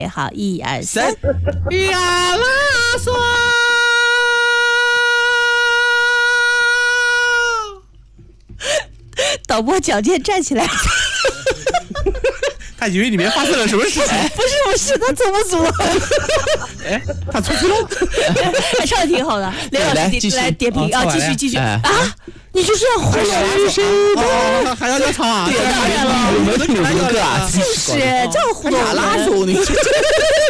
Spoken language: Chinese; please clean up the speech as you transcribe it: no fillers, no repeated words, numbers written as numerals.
好，1、2、3， 呀啦嗦。 导播矫健站起来。 他以为里面发生了什么事情？ 不是，他走不足。 哎，他出去了。 唱的挺好的，刘老师来点评啊，继续啊！你就这样忽悠女生？ 还要唱啊？ 对，当然了， 我们听什么歌啊？ 就是这样糊弄拉手你。